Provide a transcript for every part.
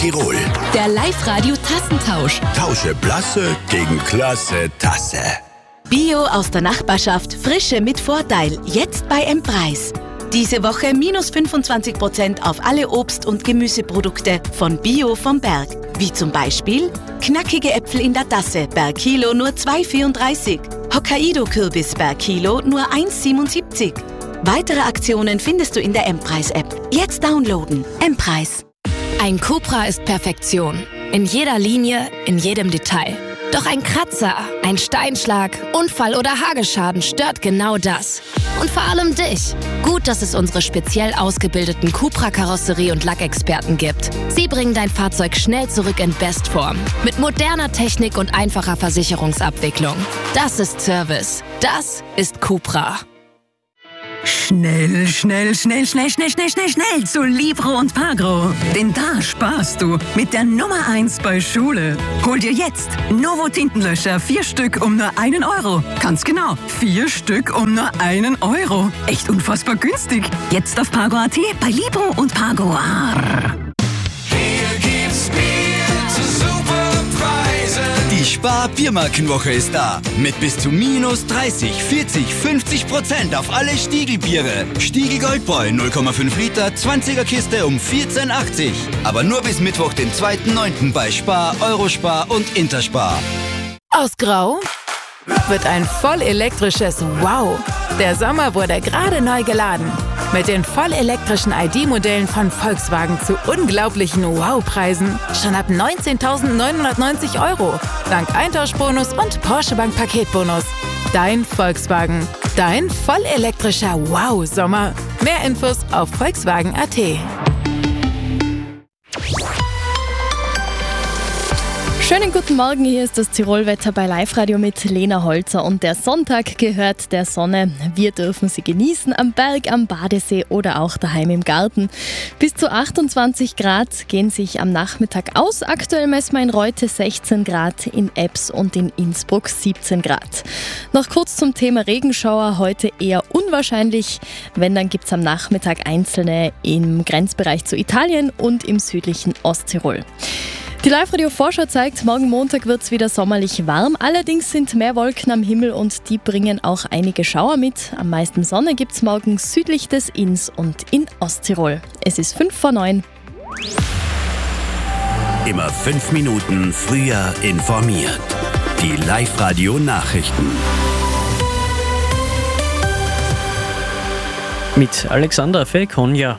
Tirol. Der Live-Radio-Tassentausch. Tausche Blasse gegen klasse Tasse. Bio aus der Nachbarschaft, Frische mit Vorteil. Jetzt bei M-Preis. Diese Woche minus 25% auf alle Obst- und Gemüseprodukte von Bio vom Berg. Wie zum Beispiel knackige Äpfel in der Tasse, per Kilo nur 2,34. Hokkaido-Kürbis per Kilo nur 1,77. Weitere Aktionen findest du in der M-Preis-App. Jetzt downloaden. M-Preis. Ein Cupra ist Perfektion. In jeder Linie, in jedem Detail. Doch ein Kratzer, ein Steinschlag, Unfall oder Hagelschaden stört genau das. Und vor allem dich. Gut, dass es unsere speziell ausgebildeten Cupra-Karosserie- und Lackexperten gibt. Sie bringen dein Fahrzeug schnell zurück in Bestform. Mit moderner Technik und einfacher Versicherungsabwicklung. Das ist Service. Das ist Cupra. Schnell zu Libro und Pagro. Denn da sparst du mit der Nummer 1 bei Schule. Hol dir jetzt Novo Tintenlöscher 4 Stück um nur 1 Euro. Ganz genau, 4 Stück um nur 1 Euro. Echt unfassbar günstig. Jetzt auf Pagro.at bei Libro und Pagro. Die Spar-Biermarkenwoche ist da. Mit bis zu minus 30, 40, 50% auf alle Stiegelbiere. Stiegel Goldbräu 0,5 Liter, 20er Kiste um 14,80. Aber nur bis Mittwoch, den 2.9. bei Spar, Eurospar und Interspar. Aus Grau wird ein vollelektrisches Wow. Der Sommer wurde gerade neu geladen. Mit den vollelektrischen ID-Modellen von Volkswagen zu unglaublichen Wow-Preisen. Schon ab 19.990 €. Dank Eintauschbonus und Porsche Bank Paketbonus. Dein Volkswagen. Dein vollelektrischer Wow-Sommer. Mehr Infos auf Volkswagen.at. Schönen guten Morgen, hier ist das Tirolwetter bei Live-Radio mit Lena Holzer und der Sonntag gehört der Sonne. Wir dürfen sie genießen am Berg, am Badesee oder auch daheim im Garten. Bis zu 28 Grad gehen sich am Nachmittag aus. Aktuell messen wir in Reute 16 Grad, in Ebbs und in Innsbruck 17 Grad. Noch kurz zum Thema Regenschauer, heute eher unwahrscheinlich. Wenn, dann gibt es am Nachmittag einzelne im Grenzbereich zu Italien und im südlichen Osttirol. Die Live-Radio-Vorschau zeigt, morgen Montag wird es wieder sommerlich warm. Allerdings sind mehr Wolken am Himmel und die bringen auch einige Schauer mit. Am meisten Sonne gibt es morgen südlich des Inns und in Osttirol. Es ist 8:55. Immer 5 Minuten früher informiert. Die Live-Radio-Nachrichten. Mit Alexander Felkonja.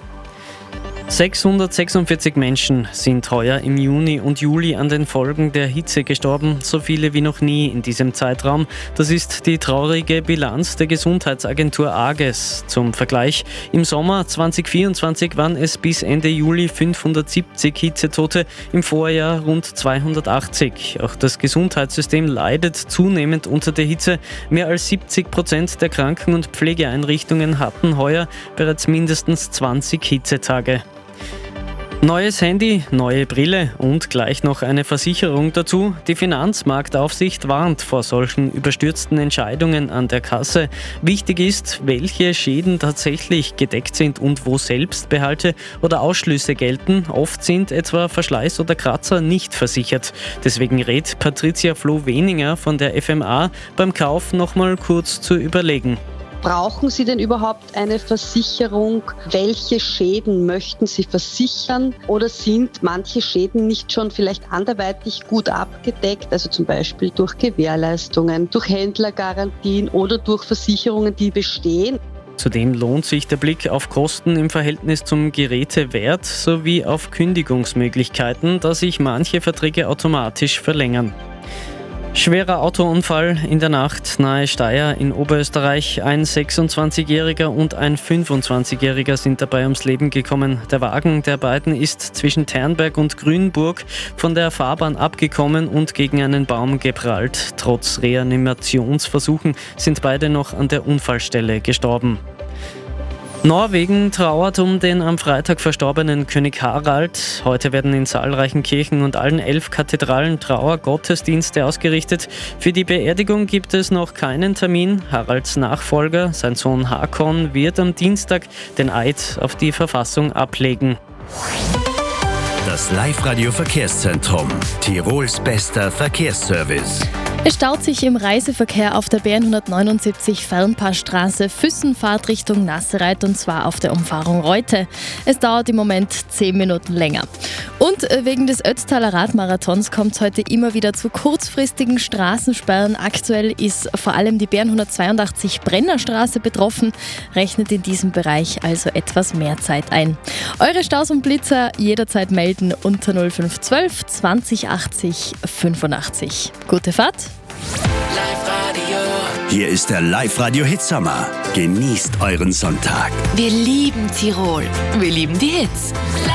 646 Menschen sind heuer im Juni und Juli an den Folgen der Hitze gestorben, so viele wie noch nie in diesem Zeitraum. Das ist die traurige Bilanz der Gesundheitsagentur AGES. Zum Vergleich, im Sommer 2024 waren es bis Ende Juli 570 Hitzetote, im Vorjahr rund 280. Auch das Gesundheitssystem leidet zunehmend unter der Hitze. Mehr als 70% der Kranken- und Pflegeeinrichtungen hatten heuer bereits mindestens 20 Hitzetage. Neues Handy, neue Brille und gleich noch eine Versicherung dazu. Die Finanzmarktaufsicht warnt vor solchen überstürzten Entscheidungen an der Kasse. Wichtig ist, welche Schäden tatsächlich gedeckt sind und wo Selbstbehalte oder Ausschlüsse gelten. Oft sind etwa Verschleiß oder Kratzer nicht versichert. Deswegen rät Patricia Floh-Weninger von der FMA beim Kauf nochmal kurz zu überlegen. Brauchen Sie denn überhaupt eine Versicherung? Welche Schäden möchten Sie versichern? Oder sind manche Schäden nicht schon vielleicht anderweitig gut abgedeckt? Also zum Beispiel durch Gewährleistungen, durch Händlergarantien oder durch Versicherungen, die bestehen? Zudem lohnt sich der Blick auf Kosten im Verhältnis zum Gerätewert sowie auf Kündigungsmöglichkeiten, da sich manche Verträge automatisch verlängern. Schwerer Autounfall in der Nacht nahe Steyr in Oberösterreich. Ein 26-Jähriger und ein 25-Jähriger sind dabei ums Leben gekommen. Der Wagen der beiden ist zwischen Ternberg und Grünburg von der Fahrbahn abgekommen und gegen einen Baum geprallt. Trotz Reanimationsversuchen sind beide noch an der Unfallstelle gestorben. Norwegen trauert um den am Freitag verstorbenen König Harald. Heute werden in zahlreichen Kirchen und allen 11 Kathedralen Trauergottesdienste ausgerichtet. Für die Beerdigung gibt es noch keinen Termin. Haralds Nachfolger, sein Sohn Hakon, wird am Dienstag den Eid auf die Verfassung ablegen. Das Live-Radio Verkehrszentrum. Tirols bester Verkehrsservice. Es staut sich im Reiseverkehr auf der B179 Fernpassstraße Füssenfahrt Richtung Nassereit und zwar auf der Umfahrung Reute. Es dauert im Moment 10 Minuten länger. Und wegen des Ötztaler Radmarathons kommt es heute immer wieder zu kurzfristigen Straßensperren. Aktuell ist vor allem die B182 Brennerstraße betroffen, rechnet in diesem Bereich also etwas mehr Zeit ein. Eure Staus und Blitzer jederzeit melden unter 0512 20 80 85. Gute Fahrt! Hier ist der Live-Radio Hitsommer. Genießt euren Sonntag. Wir lieben Tirol. Wir lieben die Hits.